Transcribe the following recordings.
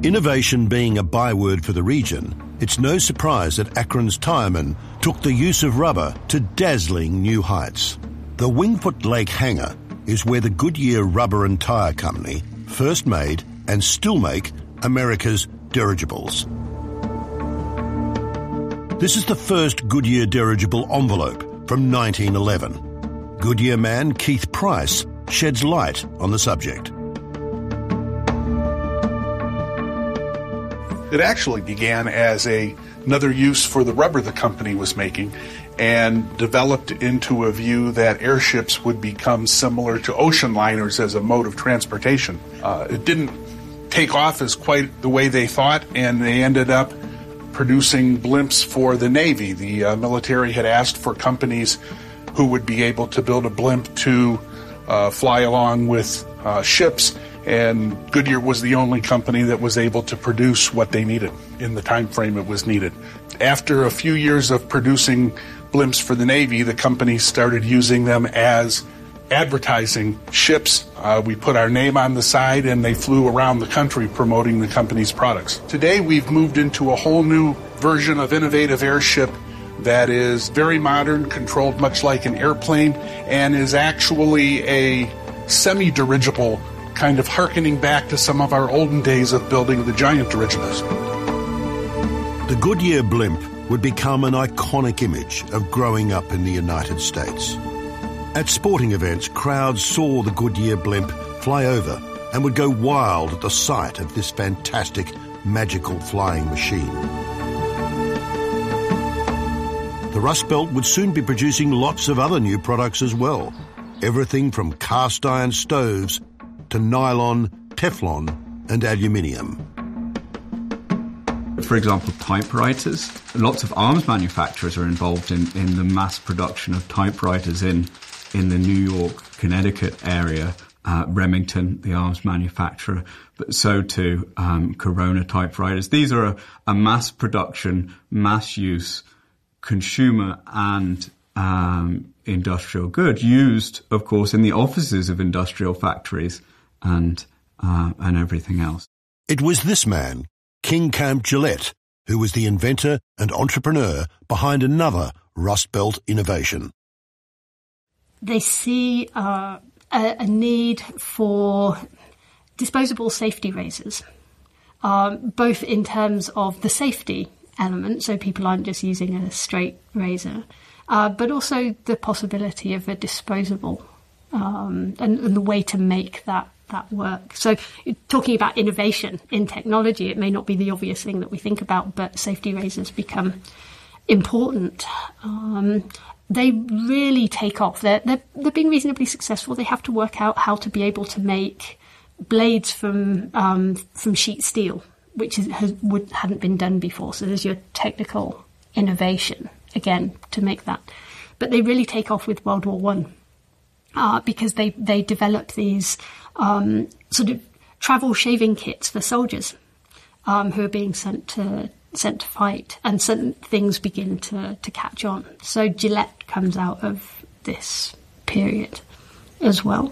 Innovation being a byword for the region, it's no surprise that Akron's tyremen took the use of rubber to dazzling new heights. The Wingfoot Lake Hangar is where the Goodyear Rubber and Tyre Company first made and still make America's dirigibles. This is the first Goodyear dirigible envelope from 1911. Goodyear man Keith Price sheds light on the subject. It actually began as another use for the rubber the company was making and developed into a view that airships would become similar to ocean liners as a mode of transportation. It didn't take off as quite the way they thought, and they ended up producing blimps for the Navy. The military had asked for companies who would be able to build a blimp to fly along with ships, and Goodyear was the only company that was able to produce what they needed in the time frame it was needed. After a few years of producing blimps for the Navy, the company started using them as advertising ships. We put our name on the side, and they flew around the country promoting the company's products. Today, we've moved into a whole new version of innovative airship that is very modern, controlled much like an airplane, and is actually a semi-dirigible, kind of hearkening back to some of our olden days of building the giant dirigibles. The Goodyear blimp would become an iconic image of growing up in the United States. At sporting events, crowds saw the Goodyear blimp fly over and would go wild at the sight of this fantastic, magical flying machine. The Rust Belt would soon be producing lots of other new products as well. Everything from cast iron stoves to nylon, Teflon and aluminium. For example, typewriters. Lots of arms manufacturers are involved in the mass production of typewriters in the New York, Connecticut area. Remington, the arms manufacturer, but so too Corona typewriters. These are a mass production, mass use, consumer and industrial good, used, of course, in the offices of industrial factories and everything else. It was this man, King Camp Gillette, who was the inventor and entrepreneur behind another Rust Belt innovation. They see a need for disposable safety razors, both in terms of the safety element, so people aren't just using a straight razor, but also the possibility of a disposable and the way to make that work. So talking about innovation in technology, it may not be the obvious thing that we think about, but safety razors become important. They really take off. They're being reasonably successful. They have to work out how to be able to make blades from sheet steel, which hadn't been done before. So there's your technical innovation, again, to make that. But they really take off with World War I because they develop these sort of travel shaving kits for soldiers who are being sent to fight, and certain things begin to catch on. So Gillette comes out of this period as well.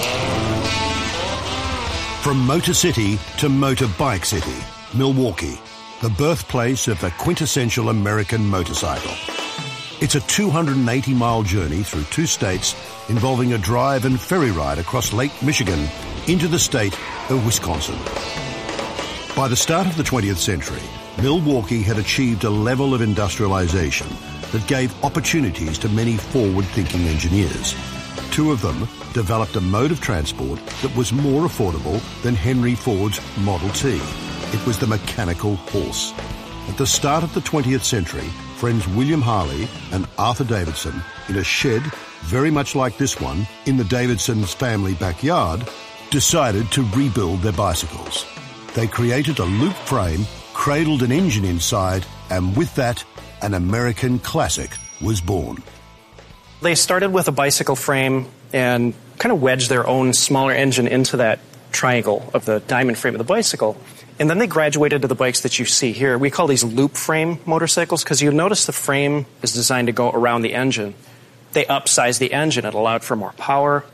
From Motor City to Motorbike City, Milwaukee, the birthplace of the quintessential American motorcycle. It's a 280-mile journey through 2 states involving a drive and ferry ride across Lake Michigan into the state of Wisconsin. By the start of the 20th century, Milwaukee had achieved a level of industrialization that gave opportunities to many forward-thinking engineers. 2 of them developed a mode of transport that was more affordable than Henry Ford's Model T. It was the mechanical horse. At the start of the 20th century, friends William Harley and Arthur Davidson, in a shed very much like this one in the Davidsons' family backyard, decided to rebuild their bicycles. They created a loop frame, cradled an engine inside, and with that, an American classic was born. They started with a bicycle frame and kind of wedged their own smaller engine into that triangle of the diamond frame of the bicycle. And then they graduated to the bikes that you see here. We call these loop frame motorcycles because you'll notice the frame is designed to go around the engine. They upsized the engine. It allowed for more power,